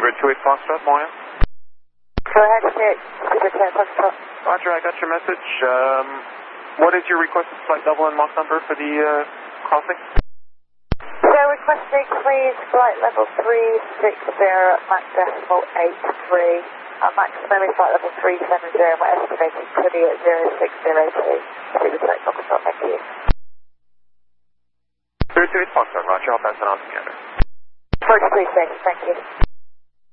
Spirit 28 Foxtrot, Moya. Go ahead, Spirit 28 Foxtrot. Roger, I got your message. What is your requested flight level and Mach number for the crossing? So requesting please flight level 360, Mach decimal 83. Maximum is flight level 370, and we're estimating clearly at 0602. Spirit 28 Foxtrot, thank you. Spirit 28 Foxtrot, Roger, I'll pass it on together. First, please, thank you.